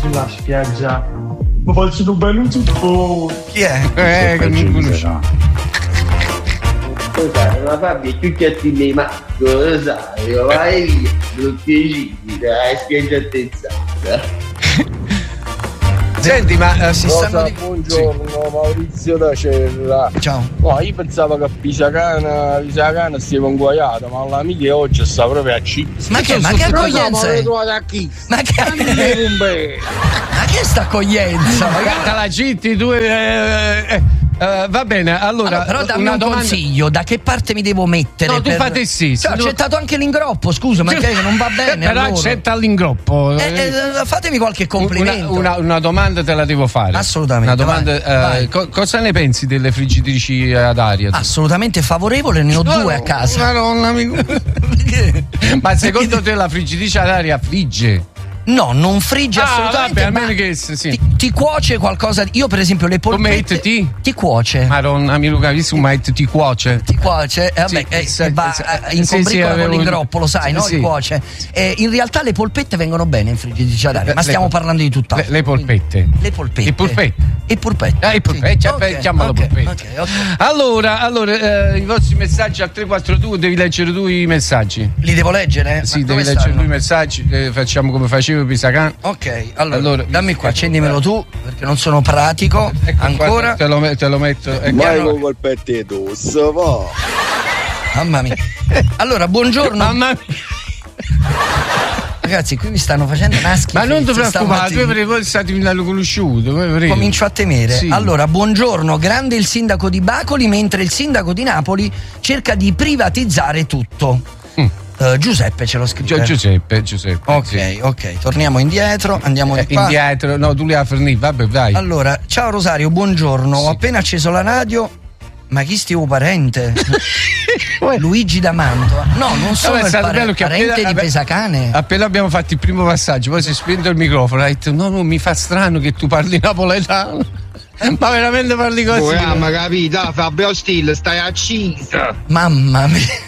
sulla spiaggia mi faccio un bello tutto. Chi è? Che non conosco. Scusa, ma Fabio, tu chiatti ma cosa? Vai via, non ti giri, dai, spiaggia attenzata. Senti, ma si stanno buongiorno, sì. Maurizio da Cerra. Ciao. No, io pensavo che Pisacana stia inguaiata, ma l'amica oggi sta proprio a C. Ma che accoglienza è? Ma che sta accoglienza? Magari la Citti, tu va bene, allora però dammi un consiglio, da che parte mi devo mettere? No, tu fate sì. Cioè, ho accettato anche l'ingroppo, scusa, ma che non va bene? Però allora. accetta l'ingroppo. Fatemi qualche complimento. Una domanda te la devo fare. Assolutamente. Una domanda, vai. Cosa ne pensi delle friggitrici ad aria? Assolutamente favorevole, ne ho due a casa. Madonna, amico. Ma secondo te la friggitrice ad aria frigge? No, non frigge assolutamente. Vabbè, almeno che sì. Ti cuoce qualcosa. Io, per esempio, le polpette. Ti cuoce. Madonna, amico carissimo, ma ti cuoce. Ti cuoce? Vabbè, va in combricola con l'ingroppo, lo sai, no? Ti cuoce. In realtà le polpette vengono bene in friggitrice ad aria, ma stiamo parlando di tutt'altro. Le polpette. Le polpette. I polpetti. I polpetti. I polpetti, chiamalo polpetti. Allora, i vostri messaggi al 342 devi leggere tu i messaggi. Li devo leggere? Sì, devi leggere tu i messaggi, facciamo come facevo Pisacán. Ok, allora dammi qua, accendimelo tu, perché non sono pratico. Ecco, ancora. Te lo metto. Vai con quel pettetto, va. Mamma mia. Allora, buongiorno. Mamma mia. Ragazzi, qui mi stanno facendo una schifezza. Ma non ti preoccupare, tu avrei stato conosciuto. Comincio a temere. Sì. Allora, buongiorno, grande il sindaco di Bacoli, mentre il sindaco di Napoli cerca di privatizzare tutto. Giuseppe ce lo scrive. Giuseppe. Ok, torniamo indietro, andiamo di qua. Indietro, no, tu li hai forniti, vabbè, vai. Allora, ciao Rosario, buongiorno. Ho appena acceso la radio. Ma chi stiamo parente? Luigi da Mantova. No, non sono il parente di Pesacane. Appena abbiamo fatto il primo passaggio, poi si è spento il microfono, ha detto no, mi fa strano che tu parli napoletano. Ma veramente parli così? Ma capito, Fabio Still, stai accisa. Mamma mia.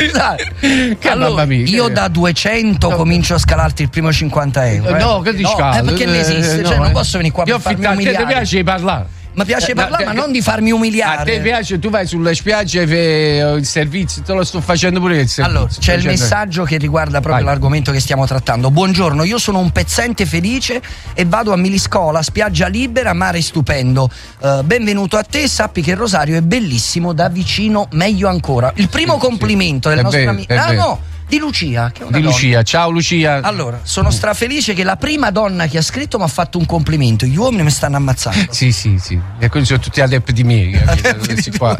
Allora, io da 200 comincio a scalarti il primo 50 euro. No, che ti scalo? Perché ne esiste, cioè non posso venire qua per farmi umiliare. Ti piace parlare? Mi piace parlare, ma non di farmi umiliare. A te piace, tu vai sulle spiagge e il servizio, te lo sto facendo pure il servizio. Allora, c'è il messaggio che riguarda proprio l'argomento che stiamo trattando. Buongiorno, io sono un pezzente felice e vado a Miliscola, spiaggia libera, mare stupendo. Benvenuto a te, sappi che Rosario è bellissimo da vicino, meglio ancora. Il primo complimento della nostra amica. Di Lucia, che è una Lucia, ciao Lucia. Allora, sono strafelice che la prima donna che ha scritto mi ha fatto un complimento. Gli uomini mi stanno ammazzando. Sì. E quindi sono tutti adepti di me. Questi qua.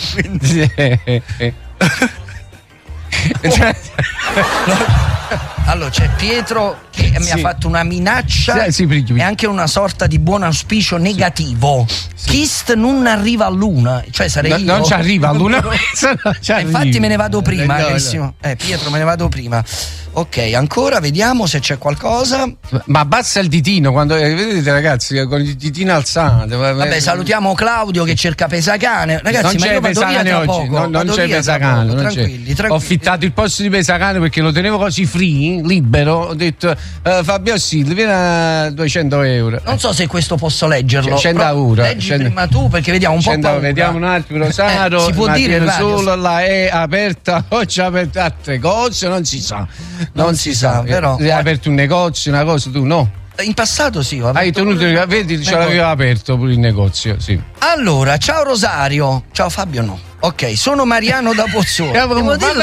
Allora c'è Pietro che mi ha fatto una minaccia e anche una sorta di buon auspicio negativo. Kist non arriva a luna, cioè sarei io. Non ci arriva a luna. Infatti me ne vado prima, carissimo. Pietro, me ne vado prima. Ok, ancora vediamo se c'è qualcosa. Ma abbassa il ditino quando vedete ragazzi con il ditino alzato. Vabbè, salutiamo Claudio che cerca Pesacane. Ragazzi, non c'è Pesacane oggi, non c'è Pesacane. Tranquilli. Ho affittato il posto di Pesacane perché lo tenevo così free, libero. Ho detto Fabio Silvi, vieni a 200 euro. Non so se questo posso leggerlo. 100 euro. Leggi prima tu perché vediamo un po'. Vediamo un attimo, Rosario. Si può dire solo la è aperta, oggi ha aperto altre cose, non si sa. Non si sa, però. Hai aperto un negozio, una cosa, tu no? In passato sì, hai tenuto, vedi, ce l'aveva aperto pure il negozio, sì. Allora, ciao Rosario. Ciao Fabio, no. Ok, sono Mariano da Pozzuoli. Devo dire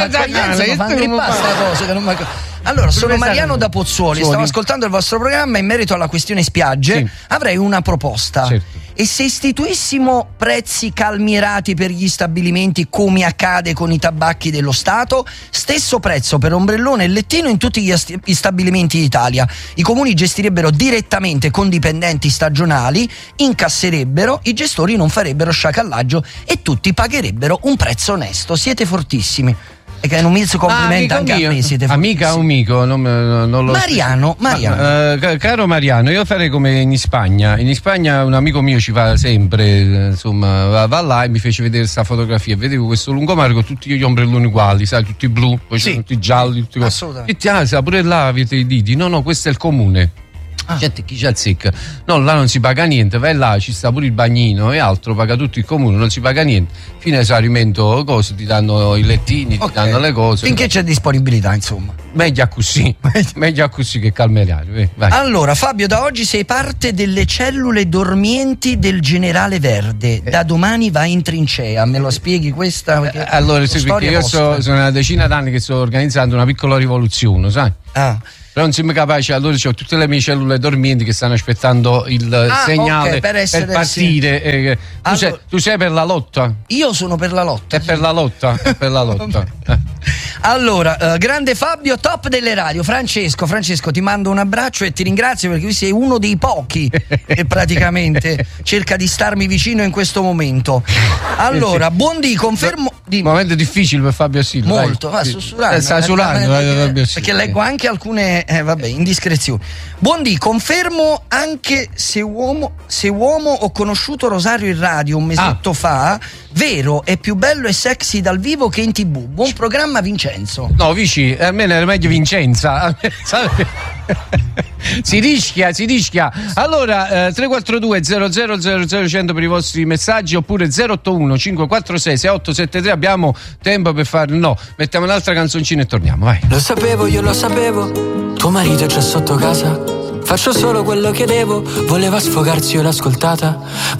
allora, sono Mariano da Pozzuoli, stavo ascoltando il vostro programma in merito alla questione spiagge. Avrei una proposta. Certo. E se istituissimo prezzi calmierati per gli stabilimenti come accade con i tabacchi dello Stato, stesso prezzo per ombrellone e lettino in tutti gli stabilimenti d'Italia. I comuni gestirebbero direttamente con dipendenti stagionali, incasserebbero, i gestori non farebbero sciacallaggio e tutti pagherebbero un prezzo onesto. Siete fortissimi. E che non mi complimenta anche a me, siete amica o amico? Non lo Mariano. Caro Mariano, io farei come in Spagna. In Spagna un amico mio ci va sempre, insomma, va là e mi fece vedere questa fotografia. Vedevo questo lungomare con tutti gli ombrelloni uguali, sai, tutti blu, poi tutti gialli, tutti assolutamente. Pure là avete i diti. No, questo è il comune. Gente, chi c'ha il secca? No, là non si paga niente, vai là, ci sta pure il bagnino e altro, paga tutto il comune, non si paga niente. Fine esaurimento, cose, ti danno i lettini, ti danno le cose. Finché c'è disponibilità, insomma. Meglio così, meglio così che calmeriare. Vai. Allora, Fabio, da oggi sei parte delle cellule dormienti del generale Verde. Da domani vai in trincea. Me lo spieghi questa? Allora, sì, perché io sono una decina d'anni che sto organizzando una piccola rivoluzione, sai? Però non siamo capaci, allora ho tutte le mie cellule dormienti che stanno aspettando il segnale per partire. Sì. Tu sei per la lotta? Io sono per la lotta. È per la lotta? È per la lotta. Allora, grande Fabio, top delle radio. Francesco, ti mando un abbraccio e ti ringrazio perché tu sei uno dei pochi che praticamente cerca di starmi vicino in questo momento. Allora, buondì, confermo. Momento difficile per Fabio Silva. Molto, va sussurrando. Sta sussurrando, perché leggo anche alcune indiscrezioni. Buondì, confermo anche se uomo ho conosciuto Rosario in radio un mesetto fa. Vero, è più bello e sexy dal vivo che in TV. Buon programma, Vincenzo. No, Vici, almeno era meglio Vincenza. Si rischia. Allora, 342 00 100 per i vostri messaggi, oppure 081 546 6873. Abbiamo tempo per fare. No, mettiamo un'altra canzoncina e torniamo, vai. Lo sapevo, io lo sapevo. Tuo marito è già sotto casa. Faccio solo quello che devo. Voleva sfogarsi, io l'ho ascoltata,